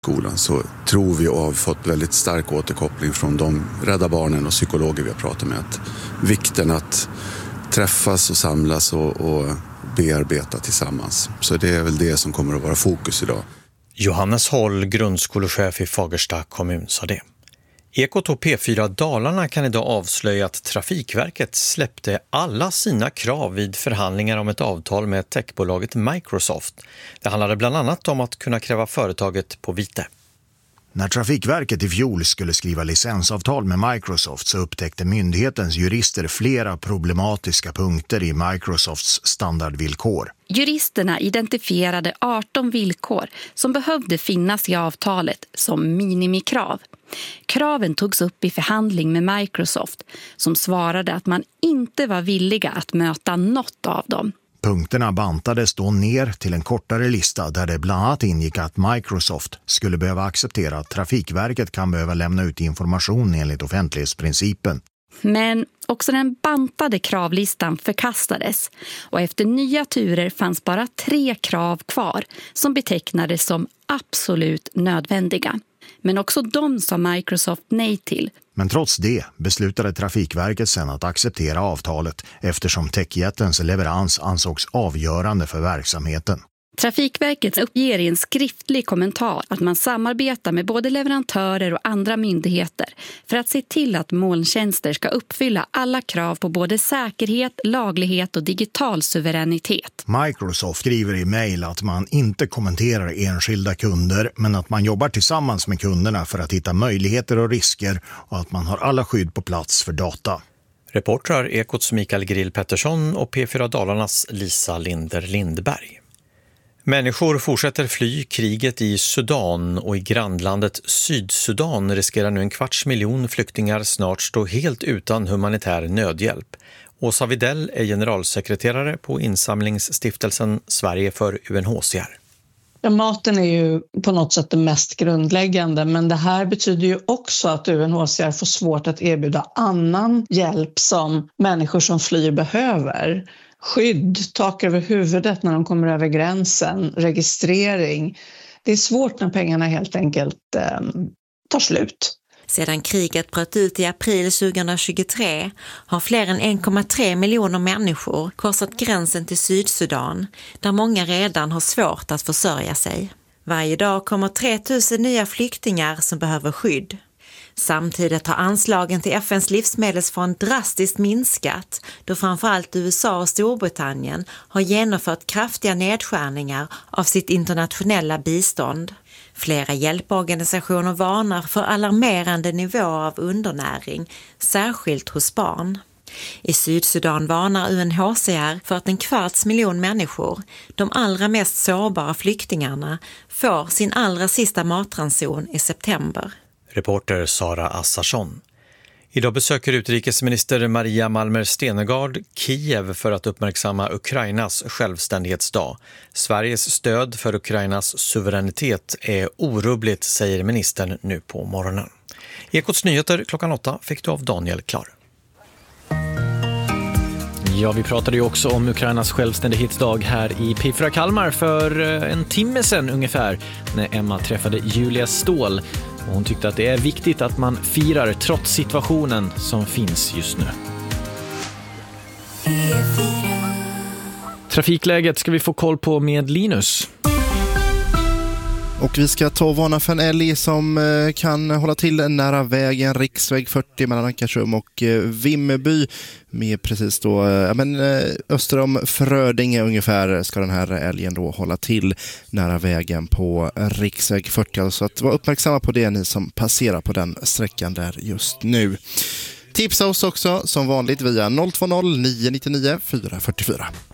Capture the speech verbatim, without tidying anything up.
skolan så tror vi och har fått väldigt stark återkoppling från de Rädda Barnen och psykologer vi har pratat med att vikten att träffas och samlas och, och bearbeta tillsammans. Så det är väl det som kommer att vara fokus idag. Johannes Håll, grundskolechef i Fagersta kommun, sa det. Ekot och P fyra Dalarna kan idag avslöja att Trafikverket släppte alla sina krav vid förhandlingar om ett avtal med techbolaget Microsoft. Det handlade bland annat om att kunna kräva företaget på vite. När Trafikverket i fjol skulle skriva licensavtal med Microsoft så upptäckte myndighetens jurister flera problematiska punkter i Microsofts standardvillkor. Juristerna identifierade arton villkor som behövde finnas i avtalet som minimikrav. Kraven togs upp i förhandling med Microsoft som svarade att man inte var villiga att möta något av dem. Punkterna bantades då ner till en kortare lista där det bland annat ingick att Microsoft skulle behöva acceptera att Trafikverket kan behöva lämna ut information enligt offentlighetsprincipen. Men också den bantade kravlistan förkastades och efter nya turer fanns bara tre krav kvar som betecknades som absolut nödvändiga. Men också de sa Microsoft nej till. Men trots det beslutade Trafikverket sedan att acceptera avtalet eftersom techjättens leverans ansågs avgörande för verksamheten. Trafikverket uppger i en skriftlig kommentar att man samarbetar med både leverantörer och andra myndigheter för att se till att molntjänster ska uppfylla alla krav på både säkerhet, laglighet och digital suveränitet. Microsoft skriver i mejl att man inte kommenterar enskilda kunder men att man jobbar tillsammans med kunderna för att hitta möjligheter och risker och att man har alla skydd på plats för data. Reportrar Ekots Mikael Grill Pettersson och P fyra Dalarnas Lisa Linder Lindberg. Människor fortsätter fly kriget i Sudan och i grannlandet Sydsudan riskerar nu en kvarts miljon flyktingar snart stå helt utan humanitär nödhjälp. Åsa Videll är generalsekreterare på insamlingsstiftelsen Sverige för U N H C R. Ja, maten är ju på något sätt det mest grundläggande, men det här betyder ju också att U N H C R får svårt att erbjuda annan hjälp som människor som flyr behöver. Skydd, tak över huvudet när de kommer över gränsen, registrering. Det är svårt när pengarna helt enkelt eh, tar slut. Sedan kriget bröt ut i april tjugohundratjugotre har fler än en komma tre miljoner människor korsat gränsen till Sydsudan, där många redan har svårt att försörja sig. Varje dag kommer tre tusen nya flyktingar som behöver skydd. Samtidigt har anslagen till F N:s livsmedelsfond drastiskt minskat då framförallt U S A och Storbritannien har genomfört kraftiga nedskärningar av sitt internationella bistånd. Flera hjälporganisationer varnar för alarmerande nivåer av undernäring, särskilt hos barn. I Sydsudan varnar U N H C R för att en kvarts miljon människor, de allra mest sårbara flyktingarna, får sin allra sista matranson i september. Reporter Sara Assarsson. Idag besöker utrikesminister Maria Malmer Stenergard Kiev för att uppmärksamma Ukrainas självständighetsdag. Sveriges stöd för Ukrainas suveränitet är orubbligt, säger ministern nu på morgonen. Ekots nyheter klockan åtta fick du av Daniel Klar. Ja, vi pratade ju också om Ukrainas självständighetsdag här i P fyra Kalmar för en timme sedan ungefär när Emma träffade Julia Ståhl. Och hon tyckte att det är viktigt att man firar trots situationen som finns just nu. Trafikläget ska vi få koll på med Linus. Och vi ska ta varna för en älg som kan hålla till nära vägen riksväg fyrtio mellan Ankarsrum och Vimmerby. Med precis då, ja men öster om Frödinge ungefär ska den här älgen då hålla till nära vägen på riksväg fyrtio. Så att var uppmärksamma på det ni som passerar på den sträckan där just nu. Tipsa oss också som vanligt via noll två noll nio nio nio fyra fyra fyra.